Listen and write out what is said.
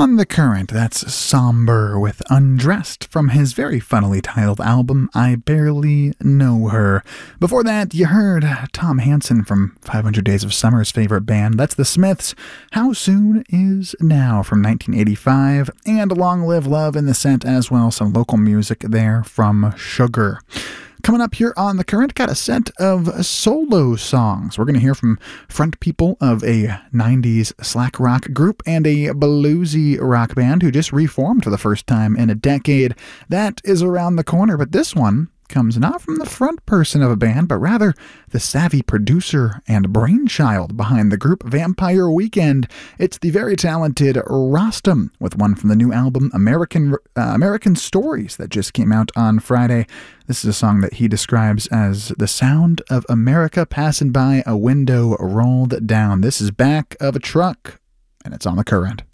On the Current, that's Somber with Undressed from his very funnily titled album, I Barely Know Her. Before that, you heard Tom Hansen from 500 Days of Summer's favorite band, that's The Smiths, How Soon Is Now from 1985, and Long Live Love in the set as well, some local music there from Sugar. Coming up here on The Current, got a set of solo songs. We're going to hear from front people of a 90s slack rock group and a bluesy rock band who just reformed for the first time in a decade. That is around the corner, but this one comes not from the front person of a band, but rather the savvy producer and brainchild behind the group Vampire Weekend. It's the very talented Rostam with one from the new album American Stories that just came out on Friday. This is a song that he describes as the sound of America passing by a window rolled down. This is Back of a Truck, and it's on The Current.